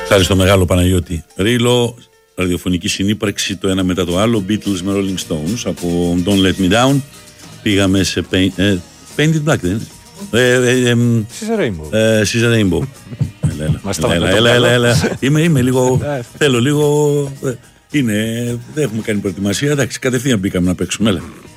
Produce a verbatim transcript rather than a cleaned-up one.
Χάρη στο μεγάλο Παναγιώτη Ρήλο, ραδιοφωνική συνύπαρξη το ένα μετά το άλλο, Beatles με Rolling Stones, από Don't Let Me Down πήγαμε σε Paint, ε, Painted Black, δεν είναι? Ε, ε, ε, She's a Rainbow. Ε, She's a Rainbow. Έλα, έλα, έλα, έλα, έλα. Είμαι, είμαι λίγο, θέλω λίγο, είναι, δεν έχουμε κάνει προετοιμασία, εντάξει, κατευθείαν μπήκαμε να παίξουμε, έλα.